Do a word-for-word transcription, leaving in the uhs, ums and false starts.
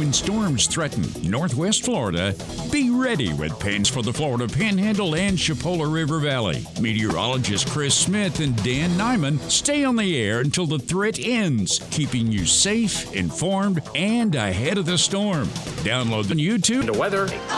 when storms threaten Northwest Florida, be ready with pains for the Florida Panhandle and Chipola River Valley. Meteorologist Chris Smith and Dan Nyman stay on the air until the threat ends, keeping you safe, informed, and ahead of the storm. Download the YouTube. The weather.